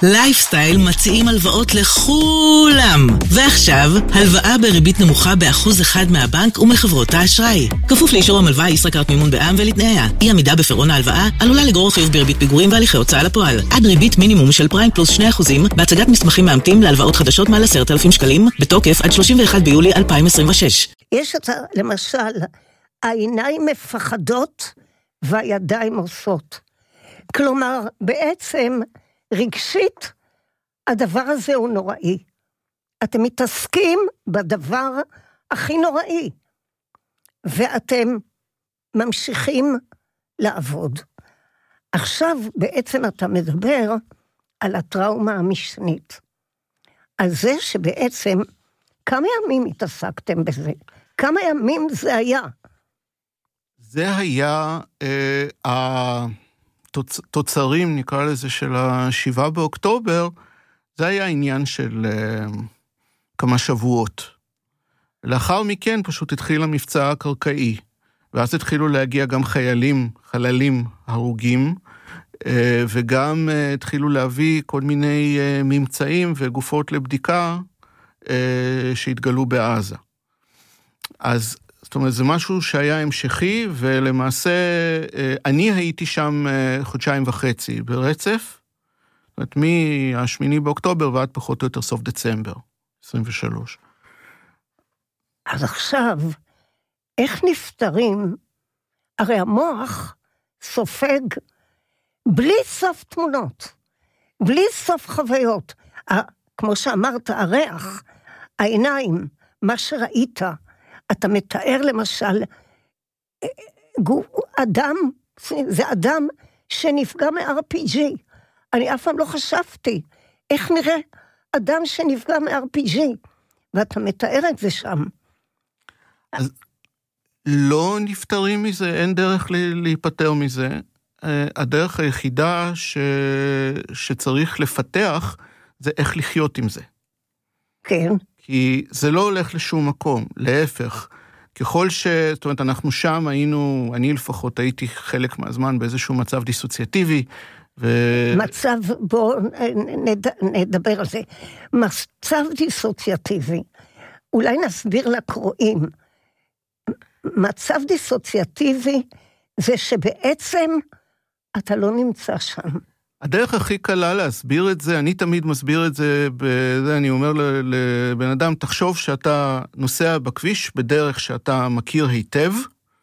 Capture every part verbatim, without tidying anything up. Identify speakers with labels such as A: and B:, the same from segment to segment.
A: לייפסטייל מציעים הלוואות לכולם. ועכשיו, הלוואה בריבית נמוכה באחוז אחד מהבנק ומחברות האשראי. כפוף לאישור המלווה ישראכרט מימון בע"מ ולתנאיה. אי עמידה בפירעון ההלוואה עלולה לגרור חיוב בריבית פיגורים והליכי הוצאה לפועל. עד ריבית מינימום של פריים פלוס שני אחוזים בהצגת מסמכים מאמתים להלוואות חדשות מעל עשרת אלפים שקלים, בתוקף עד שלושים ואחד ביולי אלפיים עשרים ושש.
B: יש את, למשל, העיניים מפחדות והידיים עושות. כלומר, בעצם רגשית, הדבר הזה הוא נוראי. אתם מתעסקים בדבר הכי נוראי, ואתם ממשיכים לעבוד. עכשיו בעצם אתה מדבר על הטראומה המשנית. על זה שבעצם, כמה ימים התעסקתם בזה? כמה ימים זה היה?
C: זה היה אה, התוצרים, נקרא לזה, של השבעה באוקטובר, זה היה עניין של אה, כמה שבועות. לאחר מכן פשוט התחיל המבצע הקרקעי, ואז התחילו להגיע גם חיילים, חללים הרוגים, אה, וגם אה, התחילו להביא כל מיני אה, ממצאים וגופות לבדיקה אה, שהתגלו בעזה. אז זאת אומרת, זה משהו שהיה המשכי, ולמעשה, אני הייתי שם חודשיים וחצי ברצף, זאת אומרת, מהשמיני באוקטובר ועד פחות או יותר סוף דצמבר, עשרים ושלוש.
B: אז עכשיו, איך נפטרים? הרי המוח סופג בלי סוף תמונות, בלי סוף חוויות. כמו שאמרת, הריח, העיניים, מה שראית, אתה מתאר למשל, אדם, זה אדם שנפגע מ-אר פי ג'י. אני אף פעם לא חשבתי, איך נראה אדם שנפגע מ-אר פי ג'י, ואתה מתאר את זה שם.
C: אז לא נפטרים מזה, אין דרך להיפטר מזה. הדרך היחידה ש... שצריך לפתח, זה איך לחיות עם זה.
B: כן.
C: כי זה לא הולך לשום מקום, להפך. ככל ש... זאת אומרת, אנחנו שם היינו, אני לפחות הייתי חלק מהזמן באיזשהו מצב דיסוציאטיבי, ו...
B: מצב, בואו נד... נדבר על זה. מצב דיסוציאטיבי, אולי נסביר לקוראים. מצב דיסוציאטיבי זה שבעצם אתה לא נמצא שם.
C: הדרך הכי קלה להסביר את זה, אני תמיד מסביר את זה, בזה אני אומר לבן אדם, תחשוב שאתה נוסע בכביש בדרך שאתה מכיר היטב,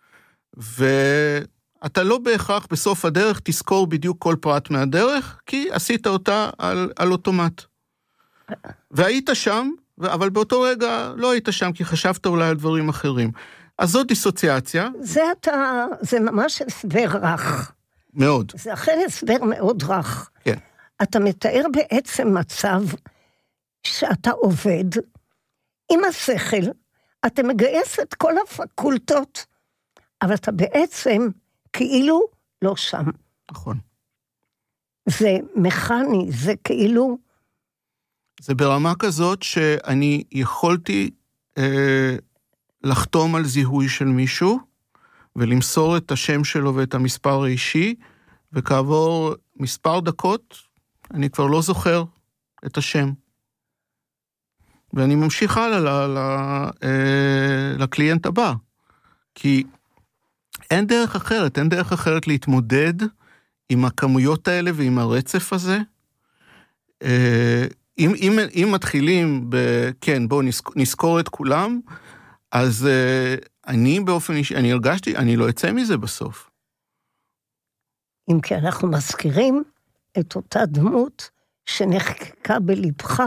C: ואתה לא בהכרח בסוף הדרך תזכור בדיוק כל פרט מהדרך, כי עשית אותה על, על אוטומט. והיית שם, אבל באותו רגע לא היית שם, כי חשבת אולי על דברים אחרים. אז זו דיסוציאציה.
B: זה אתה, זה ממש הסבר רך.
C: מאוד.
B: זה אכן הסבר מאוד רך.
C: כן.
B: אתה מתאר בעצם מצב שאתה עובד עם השכל, אתה מגייס את כל הפקולטות, אבל אתה בעצם כאילו לא שם.
C: נכון.
B: זה מכני, זה כאילו...
C: זה ברמה כזאת שאני יכולתי אה, לחתום על זיהוי של מישהו, ולמסור את השם שלו ואת המספר האישי, וכעבור מספר דקות, אני כבר לא זוכר את השם. ואני ממשיך הלאה לקליינט הבא. כי אין דרך אחרת, אין דרך אחרת להתמודד עם הכמויות האלה ועם הרצף הזה. אם, אם, אם מתחילים ב... כן, בואו נזכור את כולם, אז אני באופן אישי, אני הרגשתי, אני לא אצא מזה בסוף.
B: אם כי אנחנו מזכירים את אותה דמות שנחקקה בלבך,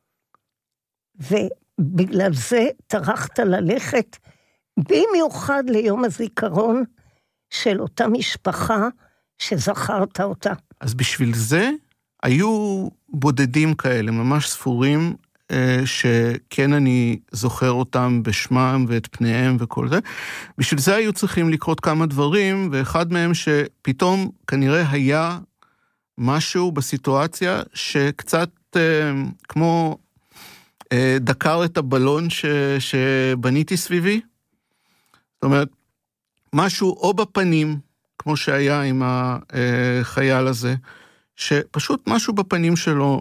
B: ובגלל זה טרחת ללכת במיוחד ליום הזיכרון של אותה משפחה שזכרת אותה.
C: אז בשביל זה היו בודדים כאלה, ממש ספורים, שכן אני זוכר אותם בשמם ואת פניהם וכל זה. בשביל זה היו צריכים לקרות כמה דברים, ואחד מהם שפתאום כנראה היה משהו בסיטואציה שקצת אה, כמו אה, דקר את הבלון ש, שבניתי סביבי. זאת אומרת, משהו או בפנים, כמו שהיה עם החייל הזה, שפשוט משהו בפנים שלו